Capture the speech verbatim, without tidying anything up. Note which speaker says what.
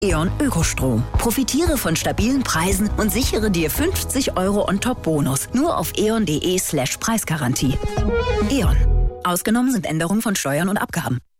Speaker 1: E.ON Ökostrom. Profitiere von stabilen Preisen und sichere dir fünfzig Euro on top Bonus. Nur auf eon.de slash Preisgarantie. E.ON. Ausgenommen sind Änderungen von Steuern und Abgaben.